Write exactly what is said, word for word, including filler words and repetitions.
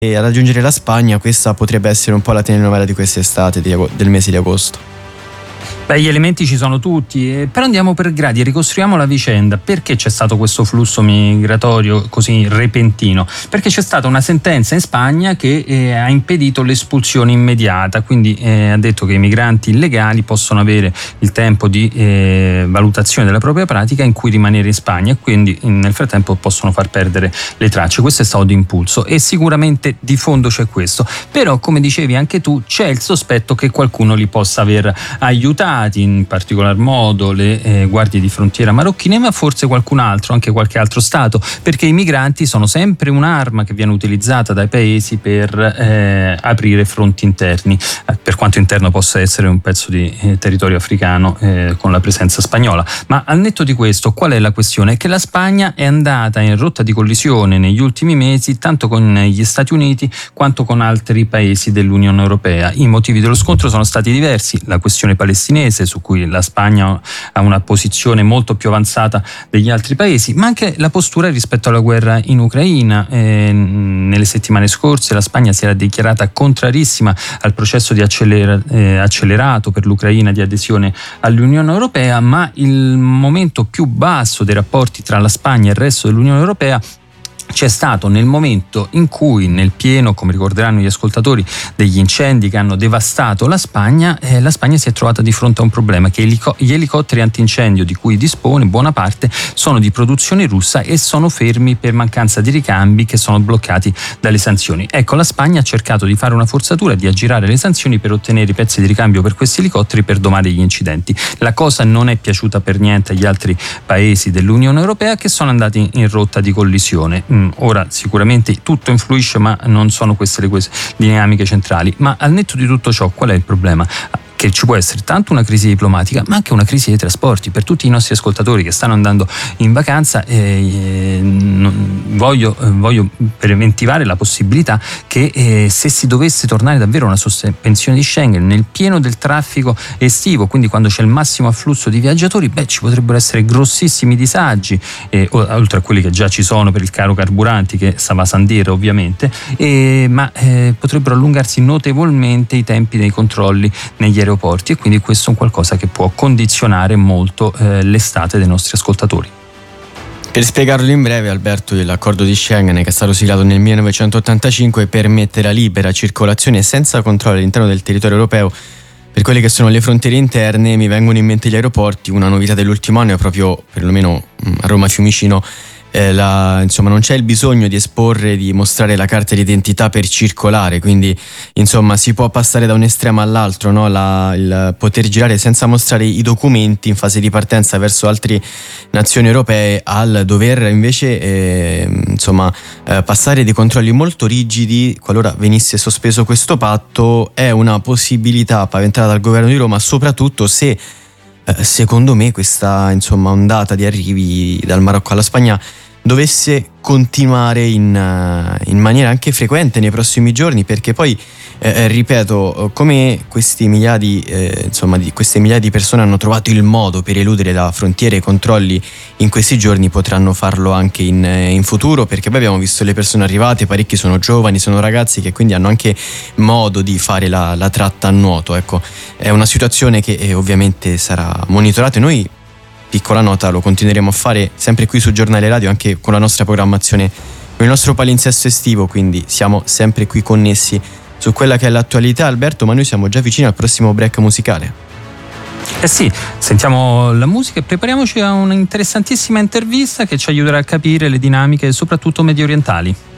e a raggiungere la Spagna. Questa potrebbe essere un po' la telenovela di quest'estate, di, del mese di agosto. Beh, gli elementi ci sono tutti, eh, però andiamo per gradi e ricostruiamo la vicenda. Perché c'è stato questo flusso migratorio così repentino? Perché c'è stata una sentenza in Spagna che eh, ha impedito l'espulsione immediata, quindi eh, ha detto che i migranti illegali possono avere il tempo di eh, valutazione della propria pratica in cui rimanere in Spagna e quindi nel frattempo possono far perdere le tracce. Questo è stato d'impulso e sicuramente di fondo c'è questo, però come dicevi anche tu c'è il sospetto che qualcuno li possa aver aiutati, in particolar modo le eh, guardie di frontiera marocchine, ma forse qualcun altro, anche qualche altro stato, perché i migranti sono sempre un'arma che viene utilizzata dai paesi per eh, aprire fronti interni, eh, per quanto interno possa essere un pezzo di eh, territorio africano eh, con la presenza spagnola. Ma al netto di questo, qual è la questione? È che la Spagna è andata in rotta di collisione negli ultimi mesi tanto con gli Stati Uniti quanto con altri paesi dell'Unione Europea. I motivi dello scontro sono stati diversi: la questione palestinese, su cui la Spagna ha una posizione molto più avanzata degli altri paesi, ma anche la postura rispetto alla guerra in Ucraina. Eh, nelle settimane scorse la Spagna si era dichiarata contrarissima al processo di accelera, eh, accelerato per l'Ucraina di adesione all'Unione Europea, ma il momento più basso dei rapporti tra la Spagna e il resto dell'Unione Europea c'è stato nel momento in cui, nel pieno, come ricorderanno gli ascoltatori, degli incendi che hanno devastato la Spagna, eh, la Spagna si è trovata di fronte a un problema: che elico- gli elicotteri antincendio di cui dispone buona parte sono di produzione russa e sono fermi per mancanza di ricambi, che sono bloccati dalle sanzioni. Ecco, la Spagna ha cercato di fare una forzatura, di aggirare le sanzioni per ottenere i pezzi di ricambio per questi elicotteri per domare gli incidenti. La cosa non è piaciuta per niente agli altri paesi dell'Unione Europea, che sono andati in rotta di collisione. Ora sicuramente tutto influisce, ma non sono queste le dinamiche centrali. Ma al netto di tutto ciò, qual è il problema? Che ci può essere tanto una crisi diplomatica, ma anche una crisi dei trasporti. Per tutti i nostri ascoltatori che stanno andando in vacanza, eh, non, voglio, eh, voglio preventivare la possibilità che eh, se si dovesse tornare davvero a una sospensione di Schengen nel pieno del traffico estivo, quindi quando c'è il massimo afflusso di viaggiatori, beh, ci potrebbero essere grossissimi disagi, eh, oltre a quelli che già ci sono per il caro carburanti, che sa va sandire ovviamente, eh, ma eh, potrebbero allungarsi notevolmente i tempi dei controlli negli aeroporti. aeroporti e quindi questo è un qualcosa che può condizionare molto eh, l'estate dei nostri ascoltatori. Per spiegarlo in breve, Alberto, l'accordo di Schengen, che è stato siglato nel millenovecentottantacinque, permette la libera circolazione senza controllo all'interno del territorio europeo per quelle che sono le frontiere interne. Mi vengono in mente gli aeroporti. Una novità dell'ultimo anno è proprio, perlomeno a Roma Fiumicino, Eh, la, insomma non c'è il bisogno di esporre, di mostrare la carta d'identità per circolare, quindi insomma si può passare da un estremo all'altro, no? la, il poter girare senza mostrare i documenti in fase di partenza verso altre nazioni europee, al dover invece eh, insomma eh, passare dei controlli molto rigidi qualora venisse sospeso questo patto. È una possibilità paventata dal governo di Roma, soprattutto se eh, secondo me questa insomma ondata di arrivi dal Marocco alla Spagna dovesse continuare in, in maniera anche frequente nei prossimi giorni, perché poi eh, ripeto, come questi migliaia di, eh, insomma di queste migliaia di persone hanno trovato il modo per eludere la frontiera e i controlli in questi giorni, potranno farlo anche in, in futuro, perché poi abbiamo visto le persone arrivate, parecchi sono giovani, sono ragazzi che quindi hanno anche modo di fare la, la tratta a nuoto. Ecco, è una situazione che eh, ovviamente sarà monitorata e noi, piccola nota, lo continueremo a fare sempre qui su Giornale Radio, anche con la nostra programmazione, con il nostro palinsesto estivo, quindi siamo sempre qui connessi su quella che è l'attualità, Alberto, ma noi siamo già vicini al prossimo break musicale. Eh sì, sentiamo la musica e prepariamoci a un'interessantissima intervista che ci aiuterà a capire le dinamiche soprattutto medio orientali.